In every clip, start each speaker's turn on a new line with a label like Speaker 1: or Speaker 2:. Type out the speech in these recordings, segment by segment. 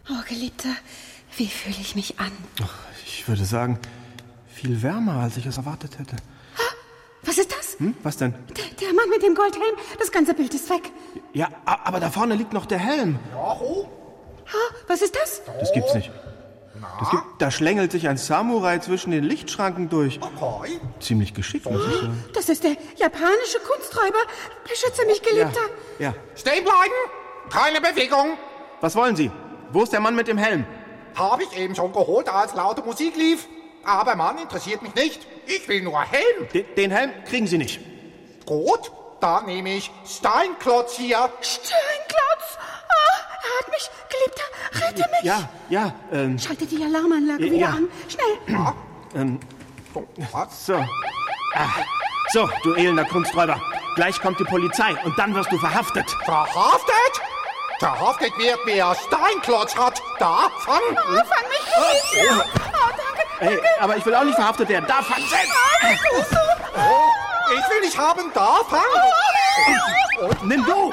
Speaker 1: Oh, Geliebter, wie fühle ich mich an?
Speaker 2: Ach, ich würde sagen, viel wärmer, als ich es erwartet hätte.
Speaker 1: Was ist das?
Speaker 2: Was denn?
Speaker 1: Der Mann mit dem Goldhelm. Das ganze Bild ist weg.
Speaker 2: Ja, aber da vorne liegt noch der Helm.
Speaker 1: Was ist das?
Speaker 2: Das gibt's nicht. Da schlängelt sich ein Samurai zwischen den Lichtschranken durch. Ziemlich geschickt, muss ich sagen.
Speaker 1: Das ist der japanische Kunsträuber. Beschütze mich, Geliebter.
Speaker 2: Ja.
Speaker 3: Stehen bleiben! Keine Bewegung!
Speaker 2: Was wollen Sie? Wo ist der Mann mit dem Helm?
Speaker 3: Habe ich eben schon geholt, als laute Musik lief. Aber Mann interessiert mich nicht. Ich will nur Helm.
Speaker 2: Den Helm kriegen Sie nicht.
Speaker 3: Gut, dann nehme ich Steinklotz hier.
Speaker 1: Steinklotz! Er hat mich. Geliebter, rette mich.
Speaker 2: Ja.
Speaker 1: Schalte die Alarmanlage wieder an. Schnell.
Speaker 2: So, du elender Kunsträuber. Gleich kommt die Polizei und dann wirst du verhaftet.
Speaker 3: Verhaftet? Verhaftet wird, wer Steinklotz hat. Da, fang!
Speaker 1: Fang mich, Geliebter. Danke.
Speaker 2: Hey, aber ich will auch nicht verhaftet werden. Da, fang selbst!
Speaker 3: Ich will nicht haben, da, fang!
Speaker 2: Nimm du!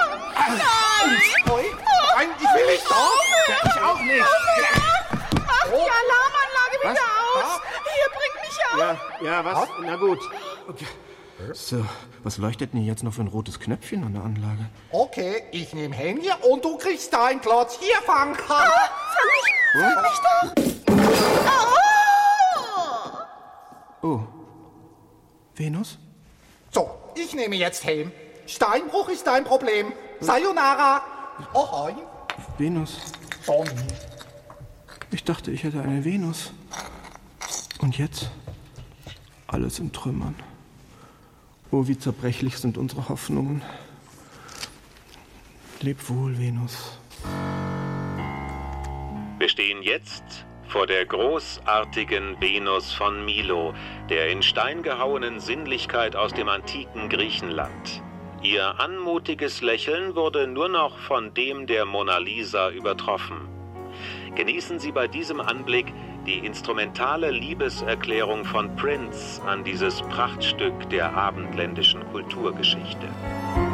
Speaker 3: Nein, ich will nicht da!
Speaker 2: Ich auch nicht!
Speaker 1: Mach die Alarmanlage wieder aus. Hier, bringt mich auf.
Speaker 2: Ja, was? Na gut. Okay. So, was leuchtet denn jetzt noch für ein rotes Knöpfchen an der Anlage?
Speaker 3: Okay, ich nehme Helm hier und du kriegst Steinklotz. Hier, fang!
Speaker 1: Fang mich doch.
Speaker 2: Oh. Venus?
Speaker 3: So, ich nehme jetzt Helm. Steinbruch ist dein Problem. Sayonara. Ahoi.
Speaker 2: Venus.
Speaker 3: Sonny.
Speaker 2: Ich dachte, ich hätte eine Venus. Und jetzt? Alles in Trümmern. Oh, wie zerbrechlich sind unsere Hoffnungen. Leb wohl, Venus.
Speaker 4: Wir stehen jetzt vor der großartigen Venus von Milo, der in Stein gehauenen Sinnlichkeit aus dem antiken Griechenland. Ihr anmutiges Lächeln wurde nur noch von dem der Mona Lisa übertroffen. Genießen Sie bei diesem Anblick die instrumentale Liebeserklärung von Prince an dieses Prachtstück der abendländischen Kulturgeschichte.